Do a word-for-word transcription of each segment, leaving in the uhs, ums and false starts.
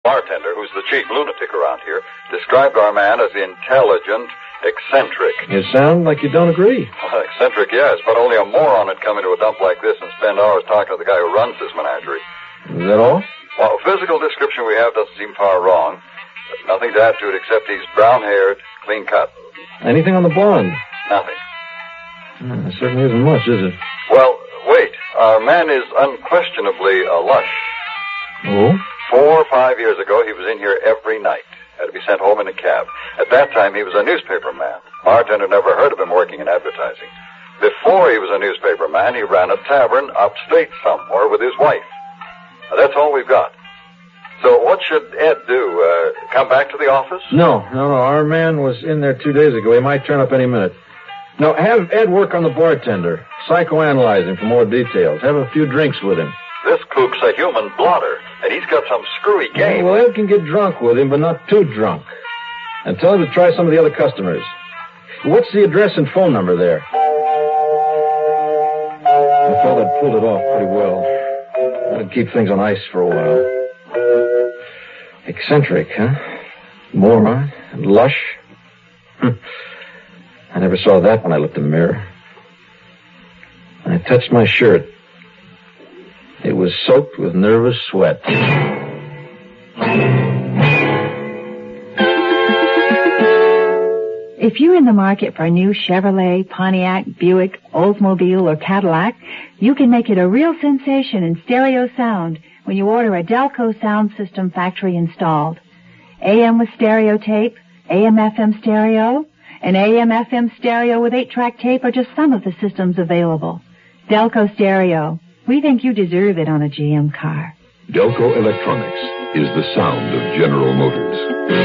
Bartender, who's the chief lunatic around here, described our man as intelligent, eccentric. You sound like you don't agree. Well, eccentric, yes, but only a moron would come into a dump like this and spend hours talking to the guy who runs this menagerie. Is that all? Well, physical description we have doesn't seem far wrong. But nothing to add to it except he's brown-haired, clean-cut. Anything on the blonde? Nothing. Hmm, it certainly isn't much, is it? Well, wait. Our man is unquestionably a lush. Oh? Four or five years ago, he was in here every night. Had to be sent home in a cab. At that time, he was a newspaper man. Bartender never heard of him working in advertising. Before he was a newspaper man, he ran a tavern upstate somewhere with his wife. Now, that's all we've got. So what should Ed do? Uh, come back to the office? No, no, no. Our man was in there two days ago. He might turn up any minute. No, have Ed work on the bartender. Psychoanalyze him for more details. Have a few drinks with him. This kook's a human blotter, and he's got some screwy game. Well, Ed can get drunk with him, but not too drunk. And tell him to try some of the other customers. What's the address and phone number there? I thought I'd pulled it off pretty well. That'd keep things on ice for a while. Eccentric, huh? Moron and lush. I never saw that when I looked in the mirror. I touched my shirt. It was soaked with nervous sweat. If you're in the market for a new Chevrolet, Pontiac, Buick, Oldsmobile, or Cadillac, you can make it a real sensation in stereo sound when you order a Delco sound system factory installed. A M with stereo tape, A M F M stereo, and A M F M stereo with eight-track tape are just some of the systems available. Delco stereo. We think you deserve it on a G M car. Delco Electronics is the sound of General Motors.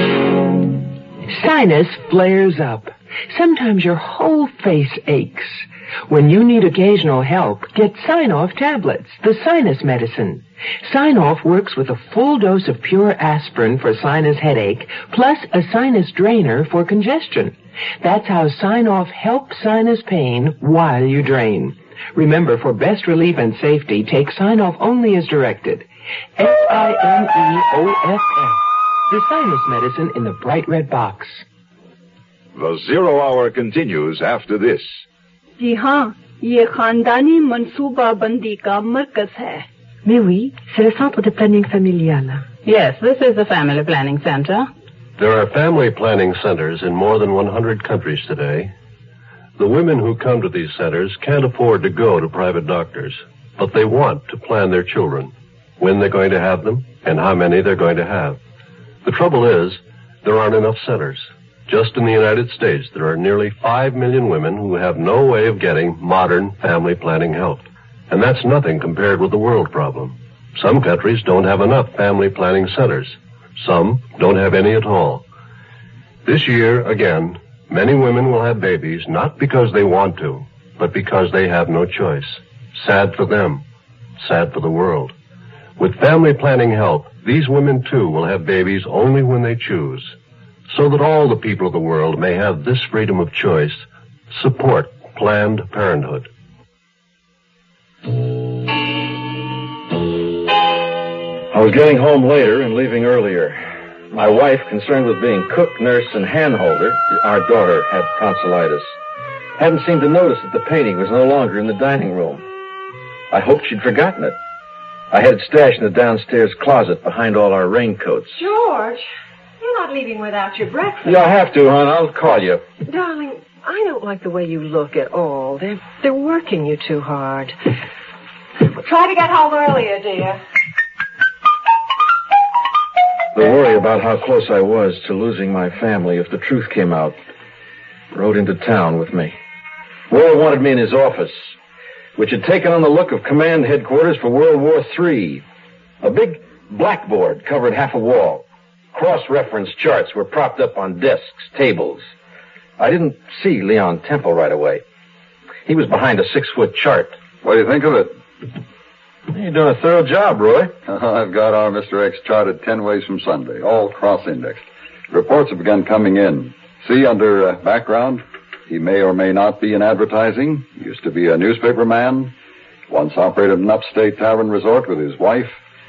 Sinus flares up. Sometimes your whole face aches. When you need occasional help, get Sign-Off tablets, the sinus medicine. Sign-Off works with a full dose of pure aspirin for sinus headache, plus a sinus drainer for congestion. That's how Sign-Off helps sinus pain while you drain. Remember, for best relief and safety, take Sign-Off only as directed. S I N E O F F. The sinus medicine in the bright red box. The Zero Hour continues after this. जी हाँ, ये खानदानी मंसूबा बंदी का मरकज है. Mais oui, c'est le centre de planning familial. Yes, this is the family planning center. There are family planning centers in more than one hundred countries today. The women who come to these centers can't afford to go to private doctors, but they want to plan their children, when they're going to have them, and how many they're going to have. The trouble is, there aren't enough centers. Just in the United States, there are nearly five million women who have no way of getting modern family planning help. And that's nothing compared with the world problem. Some countries don't have enough family planning centers. Some don't have any at all. This year, again, many women will have babies not because they want to, but because they have no choice. Sad for them. Sad for the world. With family planning help, these women, too, will have babies only when they choose, so that all the people of the world may have this freedom of choice. Support Planned Parenthood. I was getting home later and leaving earlier. My wife, concerned with being cook, nurse, and handholder, our daughter had tonsillitis, hadn't seemed to notice that the painting was no longer in the dining room. I hoped she'd forgotten it. I had it stashed in the downstairs closet behind all our raincoats. George, you're not leaving without your breakfast. Yeah, I have to, hon. I'll call you. Darling, I don't like the way you look at all. They're, they're working you too hard. Try to get home earlier, dear. The worry about how close I was to losing my family if the truth came out rode into town with me. Roy wanted me in his office, which had taken on the look of command headquarters for World War Three. A big blackboard covered half a wall. Cross-reference charts were propped up on desks, tables. I didn't see Leon Temple right away. He was behind a six-foot chart. What do you think of it? You're doing a thorough job, Roy. I've got our Mister X charted ten ways from Sunday, all cross-indexed. Reports have begun coming in. See, under uh, background, he may or may not be in advertising. He used to be a newspaper man. Once operated an upstate tavern resort with his wife.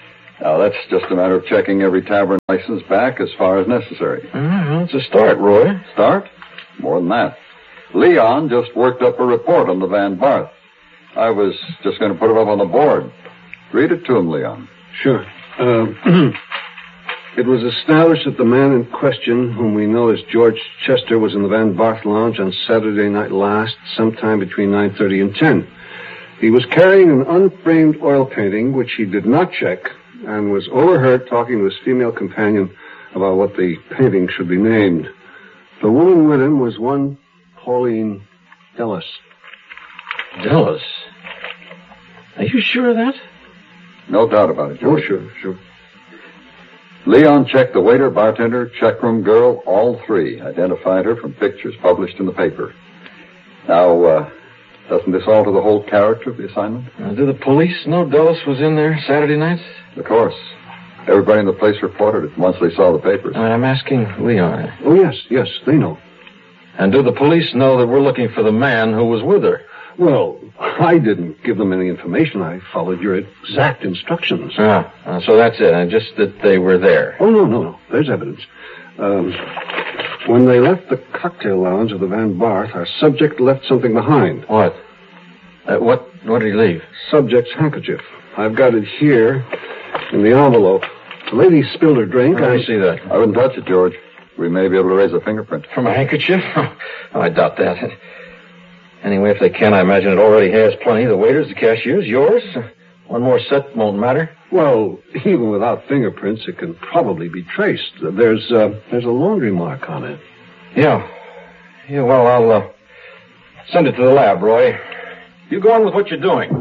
Now, that's just a matter of checking every tavern license back as far as necessary. Mm, it's a start, Roy. Start? More than that. Leon just worked up a report on the Van Barth. I was just going to put it up on the board. Read it to him, Leon. Sure. Uh, it was established that the man in question, whom we know as George Chester, was in the Van Barth Lounge on Saturday night last, sometime between nine thirty and ten. He was carrying an unframed oil painting, which he did not check, and was overheard talking to his female companion about what the painting should be named. The woman with him was one Pauline Ellis. Ellis? Are you sure of that? No doubt about it, George. Oh, sure, sure. Leon checked the waiter, bartender, checkroom girl, all three. Identified her from pictures published in the paper. Now, uh, doesn't this alter the whole character of the assignment? Uh, do the police know Dulles was in there Saturday night? Of course. Everybody in the place reported it once they saw the papers. Uh, I'm asking Leon. Oh, yes, yes, they know. And do the police know that we're looking for the man who was with her? Well, I didn't give them any information. I followed your exact instructions. Ah, uh, so that's it. Uh, just that they were there. Oh, no, no, no. There's evidence. Um, when they left the cocktail lounge of the Van Barth, our subject left something behind. What? Uh, what What did he leave? Subject's handkerchief. I've got it here in the envelope. The lady spilled her drink. Let I me see that. I wouldn't touch it, George. We may be able to raise a fingerprint. From a handkerchief? Oh, I doubt that. Anyway, if they can, I imagine it already has plenty. The waiters, the cashiers, yours. One more set won't matter. Well, even without fingerprints, it can probably be traced. There's uh, there's a laundry mark on it. Yeah. Yeah, well, I'll uh, send it to the lab, Roy. You go on with what you're doing.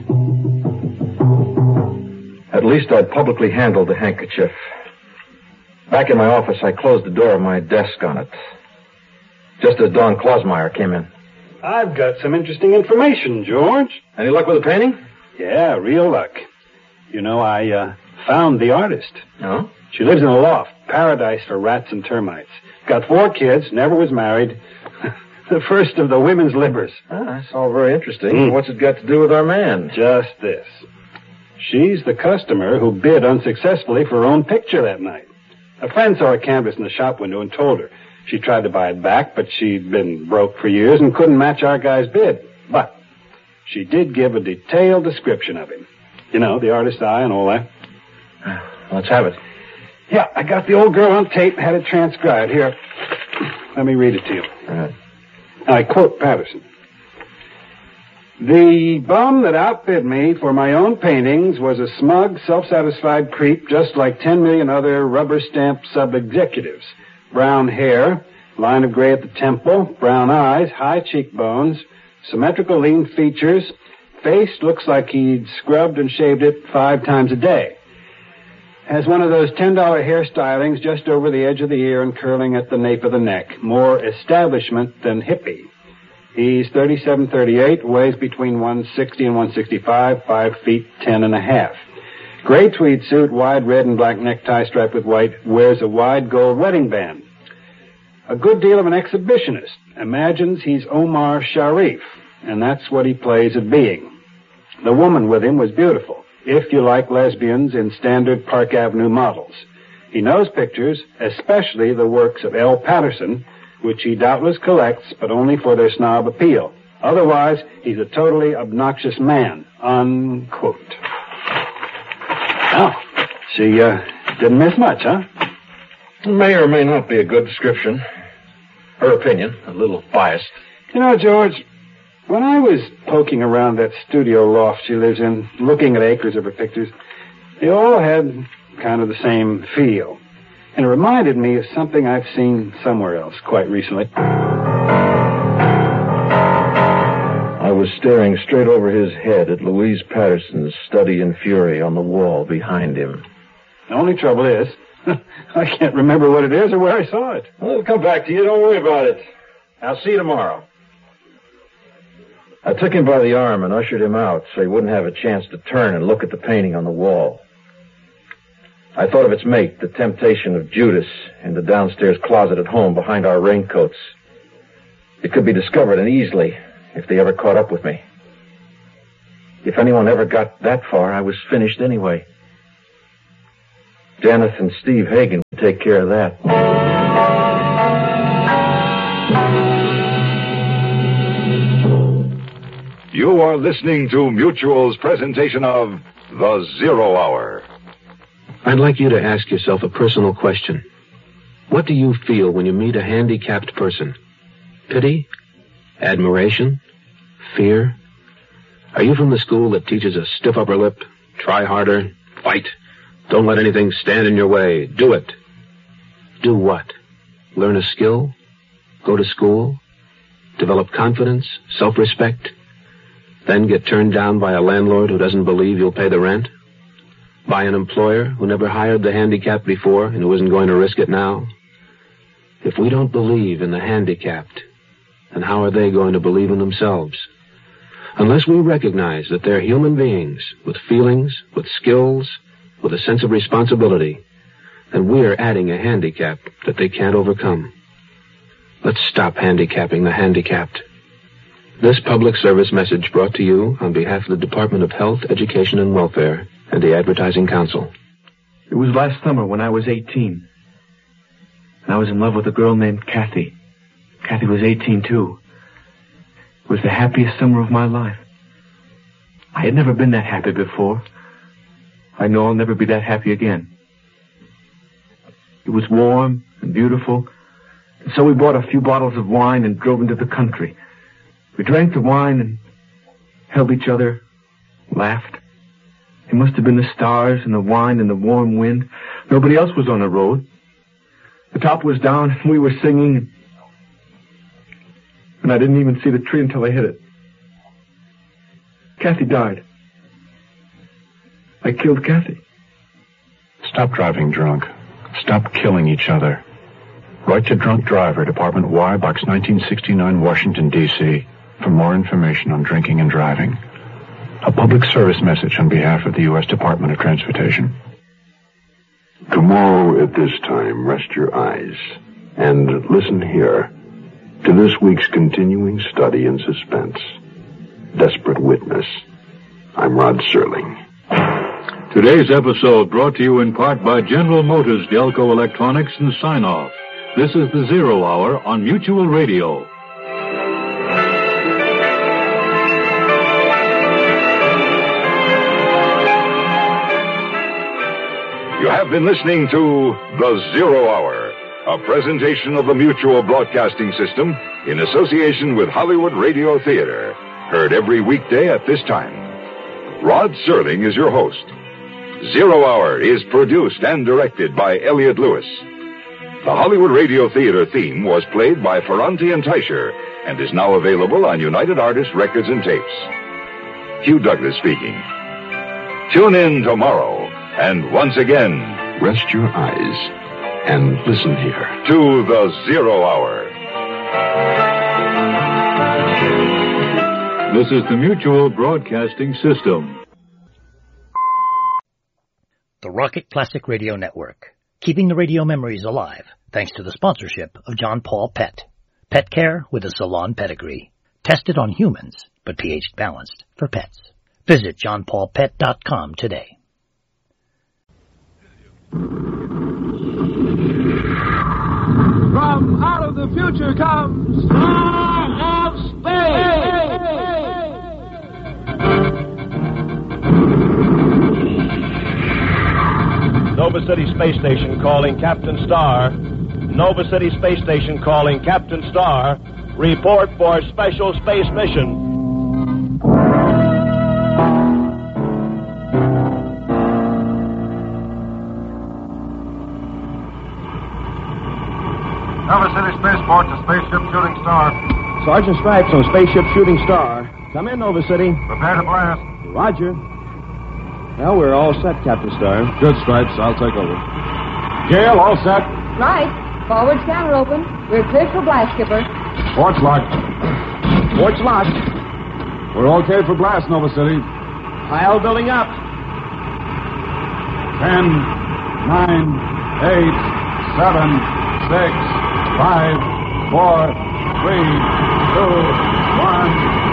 At least I'd publicly handled the handkerchief. Back in my office, I closed the door of my desk on it. Just as Don Klosmeyer came in. I've got some interesting information, George. Any luck with the painting? Yeah, real luck. You know, I uh, found the artist. Oh? She lives in a loft, paradise for rats and termites. Got four kids, never was married. The first of the women's livers. Ah, that's all very interesting. Mm. What's it got to do with our man? Just this. She's the customer who bid unsuccessfully for her own picture that night. A friend saw her canvas in the shop window and told her. She tried to buy it back, but she'd been broke for years and couldn't match our guy's bid. But she did give a detailed description of him. You know, the artist's eye and all that. Let's have it. Yeah, I got the old girl on tape, had it transcribed. Here, let me read it to you. All right. I quote Patterson. The bum that outbid me for my own paintings was a smug, self-satisfied creep just like ten million other rubber-stamped sub-executives. Brown hair, line of gray at the temple, brown eyes, high cheekbones, symmetrical lean features, face looks like he'd scrubbed and shaved it five times a day. Has one of those ten dollar hairstylings just over the edge of the ear and curling at the nape of the neck. More establishment than hippie. He's thirty-seven, thirty-eight, weighs between one sixty and one sixty-five, five feet ten and a half. Gray tweed suit, wide red and black necktie striped with white, wears a wide gold wedding band. A good deal of an exhibitionist. Imagines he's Omar Sharif, and that's what he plays at being. The woman with him was beautiful, if you like lesbians in standard Park Avenue models. He knows pictures, especially the works of L. Patterson, which he doubtless collects, but only for their snob appeal. Otherwise, he's a totally obnoxious man. Unquote. Oh, she uh, didn't miss much, huh? May or may not be a good description. Her opinion, a little biased. You know, George, when I was poking around that studio loft she lives in, looking at acres of her pictures, they all had kind of the same feel. And it reminded me of something I've seen somewhere else quite recently. I was staring straight over his head at Louise Patterson's Study in Fury on the wall behind him. The only trouble is, I can't remember what it is or where I saw it. Well, it'll come back to you. Don't worry about it. I'll see you tomorrow. I took him by the arm and ushered him out so he wouldn't have a chance to turn and look at the painting on the wall. I thought of its mate, the temptation of Judas, in the downstairs closet at home behind our raincoats. It could be discovered and easily if they ever caught up with me. If anyone ever got that far, I was finished anyway. Dennis and Steve Hagen will take care of that. You are listening to Mutual's presentation of The Zero Hour. I'd like you to ask yourself a personal question. What do you feel when you meet a handicapped person? Pity? Admiration? Fear? Are you from the school that teaches a stiff upper lip, try harder, fight, don't let anything stand in your way, do it? Do what? Learn a skill? Go to school? Develop confidence, self-respect? Then get turned down by a landlord who doesn't believe you'll pay the rent? By an employer who never hired the handicapped before and who isn't going to risk it now? If we don't believe in the handicapped, then how are they going to believe in themselves? Unless we recognize that they're human beings with feelings, with skills, with a sense of responsibility, then we're adding a handicap that they can't overcome. Let's stop handicapping the handicapped. This public service message brought to you on behalf of the Department of Health, Education, and Welfare and the Advertising Council. It was last summer when I was eighteen. And I was in love with a girl named Kathy. Kathy was eighteen, too. It was the happiest summer of my life. I had never been that happy before. I know I'll never be that happy again. It was warm and beautiful, and so we bought a few bottles of wine and drove into the country. We drank the wine and held each other, laughed. It must have been the stars and the wine and the warm wind. Nobody else was on the road. The top was down and we were singing, and I didn't even see the tree until I hit it. Kathy died. I killed Kathy. Stop driving drunk. Stop killing each other. Write to Drunk Driver, Department Y, Box nineteen sixty-nine, Washington, D C, for more information on drinking and driving. A public service message on behalf of the U S Department of Transportation. Tomorrow at this time, rest your eyes and listen here to this week's continuing study in suspense, Desperate Witness. I'm Rod Serling. Today's episode brought to you in part by General Motors, Delco Electronics, and Sign-Off. This is the Zero Hour on Mutual Radio. You have been listening to The Zero Hour, a presentation of the Mutual Broadcasting System in association with Hollywood Radio Theater, heard every weekday at this time. Rod Serling is your host. Zero Hour is produced and directed by Elliot Lewis. The Hollywood Radio Theater theme was played by Ferranti and Teicher and is now available on United Artists Records and Tapes. Hugh Douglas speaking. Tune in tomorrow, and once again, rest your eyes and listen here to The Zero Hour. This is the Mutual Broadcasting System. The Rocket Classic Radio Network, keeping the radio memories alive thanks to the sponsorship of John Paul Pet. Pet care with a salon pedigree. Tested on humans, but pH balanced for pets. Visit john paul pet dot com today. From out of the future comes Star of Space! Nova City Space Station calling Captain Star. Nova City Space Station calling Captain Star. Report for special space mission. Nova City Spaceport to Spaceship Shooting Star. Sergeant Stripes on Spaceship Shooting Star. Come in, Nova City. Prepare to blast. Roger. Well, we're all set, Captain Star. Good, Stripes. I'll take over. Gail, all set. Right. Forward scanner open. We're cleared for blast, Skipper. Port's locked. Port's locked. We're okay for blast, Nova City. Pile building up. Ten, nine, eight, seven, six, five, four, three, two,